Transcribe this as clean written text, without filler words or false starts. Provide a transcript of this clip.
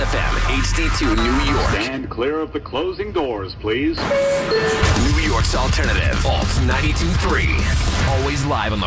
FM, HD2 New York. Stand clear of the closing doors, please. New York's alternative, Alt 92.3. Always live on the